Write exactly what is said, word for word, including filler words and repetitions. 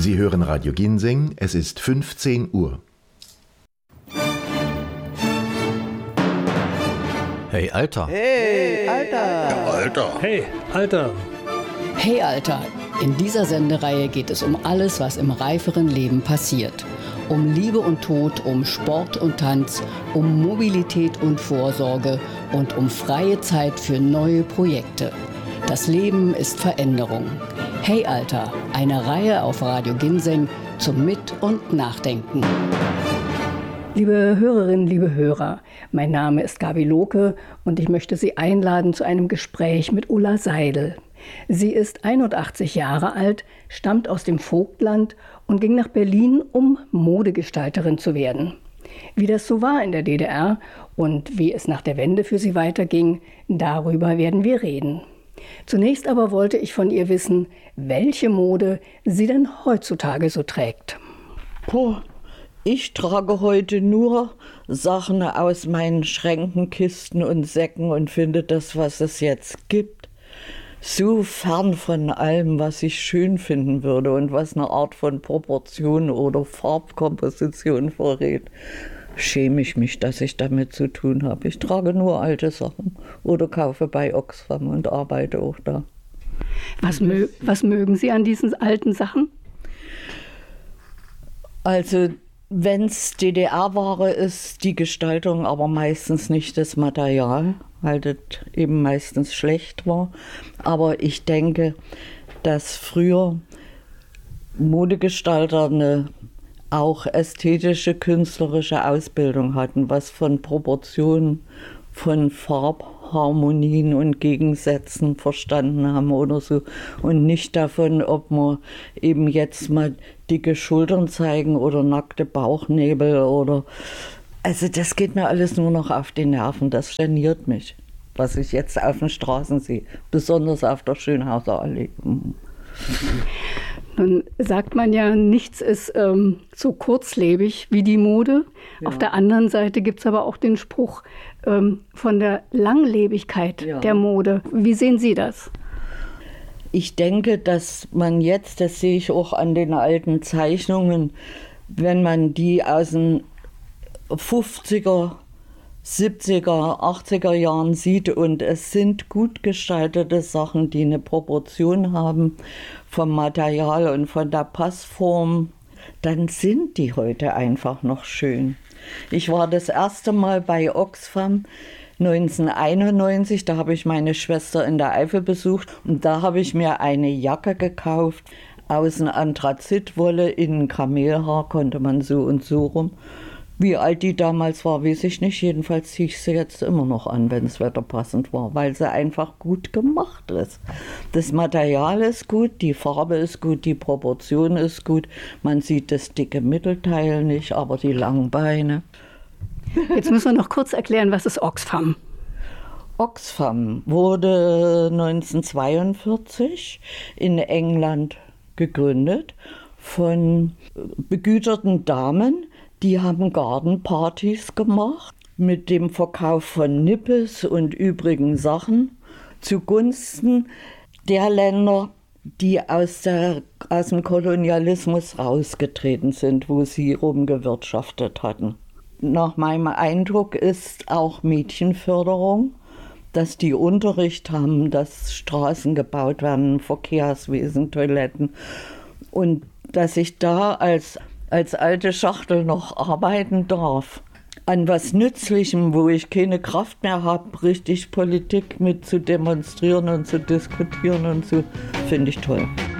Sie hören Radio Ginseng, es ist fünfzehn Uhr. Hey, Alter. Hey, Alter. Ja, Alter. Hey, Alter. Hey, Alter. In dieser Sendereihe geht es um alles, was im reiferen Leben passiert. Um Liebe und Tod, um Sport und Tanz, um Mobilität und Vorsorge und um freie Zeit für neue Projekte. Das Leben ist Veränderung. Hey, Alter. Eine Reihe auf Radio Ginseng zum Mit- und Nachdenken. Liebe Hörerinnen, liebe Hörer, mein Name ist Gabi Lohke und ich möchte Sie einladen zu einem Gespräch mit Ulla Seidel. Sie ist einundachtzig Jahre alt, stammt aus dem Vogtland und ging nach Berlin, um Modegestalterin zu werden. Wie das so war in der D D R und wie es nach der Wende für sie weiterging, darüber werden wir reden. Zunächst aber wollte ich von ihr wissen, welche Mode sie denn heutzutage so trägt. Puh. Ich trage heute nur Sachen aus meinen Schränken, Kisten und Säcken und finde das, was es jetzt gibt, so fern von allem, was ich schön finden würde und was eine Art von Proportion oder Farbkomposition verrät. Schäme ich mich, dass ich damit zu tun habe. Ich trage nur alte Sachen oder kaufe bei Oxfam und arbeite auch da. Was, mö- was mögen Sie an diesen alten Sachen? Also wenn es D D R-Ware ist, die Gestaltung, aber meistens nicht das Material, weil das eben meistens schlecht war. Aber ich denke, dass früher Modegestalter eine auch ästhetische, künstlerische Ausbildung hatten, was von Proportionen, von Farbharmonien und Gegensätzen verstanden haben oder so. Und nicht davon, ob man eben jetzt mal dicke Schultern zeigen oder nackte Bauchnäbel oder... Also das geht mir alles nur noch auf die Nerven, das geniert mich, was ich jetzt auf den Straßen sehe, besonders auf der Schönhauser Allee. Nun sagt man ja, nichts ist ähm, so kurzlebig wie die Mode. Ja. Auf der anderen Seite gibt es aber auch den Spruch ähm, von der Langlebigkeit ja. der Mode. Wie sehen Sie das? Ich denke, dass man jetzt, das sehe ich auch an den alten Zeichnungen, wenn man die aus den fünfziger, siebziger, achtziger Jahren sieht und es sind gut gestaltete Sachen, die eine Proportion haben vom Material und von der Passform, dann sind die heute einfach noch schön. Ich war das erste Mal bei Oxfam neunzehnhunderteinundneunzig, da habe ich meine Schwester in der Eifel besucht und da habe ich mir eine Jacke gekauft, außen Anthrazitwolle, innen Kamelhaar, konnte man so und so rum. Wie alt die damals war, weiß ich nicht. Jedenfalls ziehe ich sie jetzt immer noch an, wenn das Wetter passend war, weil sie einfach gut gemacht ist. Das Material ist gut, die Farbe ist gut, die Proportion ist gut. Man sieht das dicke Mittelteil nicht, aber die langen Beine. Jetzt müssen wir noch kurz erklären, was ist Oxfam? Oxfam wurde neunzehnhundertzweiundvierzig in England gegründet von begüterten Damen. Die haben Gartenpartys gemacht mit dem Verkauf von Nippes und übrigen Sachen zugunsten der Länder, die aus, der, aus dem Kolonialismus rausgetreten sind, wo sie rumgewirtschaftet hatten. Nach meinem Eindruck ist auch Mädchenförderung, dass die Unterricht haben, dass Straßen gebaut werden, Verkehrswesen, Toiletten und dass ich da als als alte Schachtel noch arbeiten darf. An was Nützlichem, wo ich keine Kraft mehr habe, richtig Politik mit zu demonstrieren und zu diskutieren und so, finde ich toll.